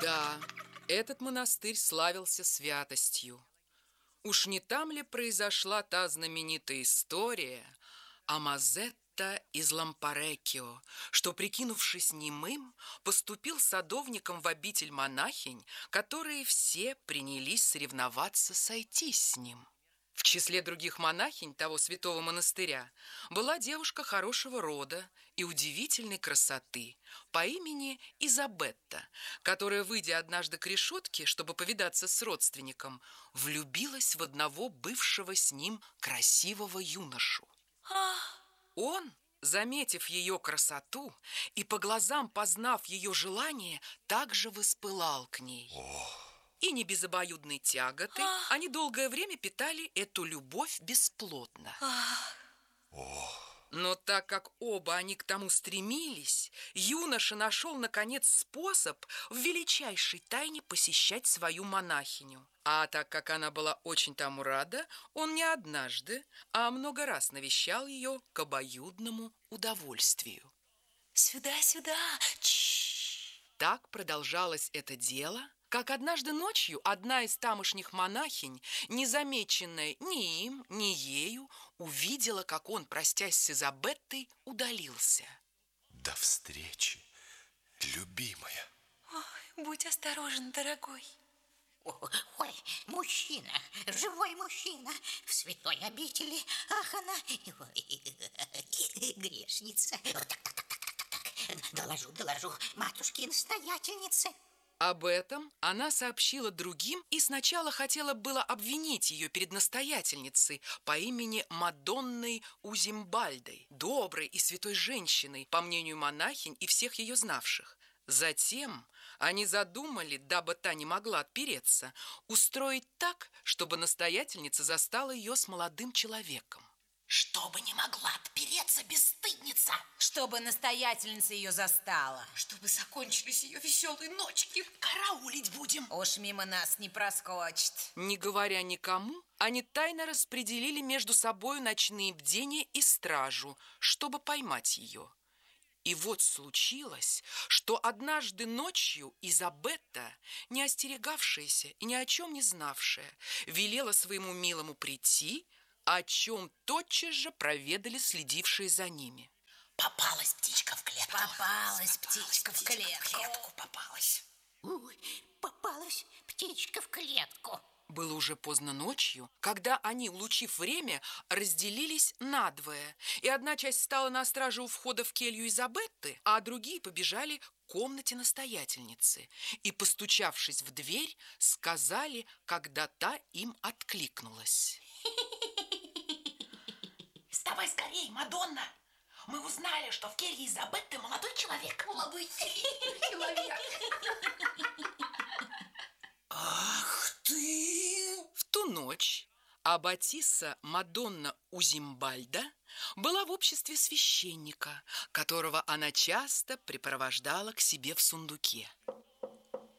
Да, этот монастырь славился святостью. Уж не там ли произошла та знаменитая история о Мазетта из Лампареккио, что, прикинувшись немым, поступил садовником в обитель монахинь, которые все принялись соревноваться сойтись с ним? В числе других монахинь того святого монастыря была девушка хорошего рода и удивительной красоты по имени Изабетта, которая, выйдя однажды к решетке, чтобы повидаться с родственником, влюбилась в одного бывшего с ним красивого юношу. Он, заметив ее красоту и по глазам познав ее желание, также воспылал к ней. И не без обоюдной тяготы они долгое время питали эту любовь бесплодно. Но так как оба они к тому стремились, юноша нашел, наконец, способ в величайшей тайне посещать свою монахиню. А так как она была очень тому рада, он не однажды, а много раз навещал ее к обоюдному удовольствию. Сюда, сюда! Так продолжалось это дело, как однажды ночью одна из тамошних монахинь, незамеченная ни им, ни ею, увидела, как он, простясь с Изабеттой, удалился. До встречи, любимая. Ой, будь осторожен, дорогой. Ой, мужчина, живой мужчина в святой обители. Ах, она грешница. Так. Доложу матушке-настоятельнице. Об этом она сообщила другим и сначала хотела было обвинить ее перед настоятельницей по имени Мадонной Узимбальдой, доброй и святой женщиной, по мнению монахинь и всех ее знавших. Затем они задумали, дабы та не могла отпереться, устроить так, чтобы настоятельница застала ее с молодым человеком. Чтобы не могла отпереться бесстыдница. Чтобы настоятельница ее застала. Чтобы закончились ее веселые ночки. Караулить будем. Уж мимо нас не проскочит. Не говоря никому, они тайно распределили между собою ночные бдения и стражу, чтобы поймать ее. И вот случилось, что однажды ночью Изабетта, не остерегавшаяся и ни о чем не знавшая, велела своему милому прийти, о чем тотчас же проведали следившие за ними. Попалась птичка в клетку. Попалась птичка в клетку. Попалась. Ой, попалась птичка в клетку. Было уже поздно ночью, когда они, улучив время, разделились надвое, и одна часть стала на страже у входа в келью Изабетты, а другие побежали к комнате настоятельницы и, постучавшись в дверь, сказали, когда та им откликнулась. Вставай скорей, Мадонна! Мы узнали, что в келье Изабетты молодой человек. Молодой человек. Ах ты! В ту ночь аббатисса Мадонна Узимбальда была в обществе священника, которого она часто припровождала к себе в сундуке.